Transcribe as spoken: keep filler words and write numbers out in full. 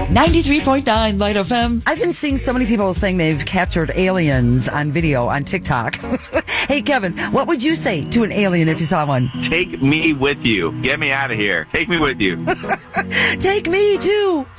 ninety-three point nine Light F M. I've been seeing so many people saying they've captured aliens on video on TikTok. Hey, Kevin, what would you say to an alien if you saw one? Take me with you. Get me out of here. Take me with you. Take me, too.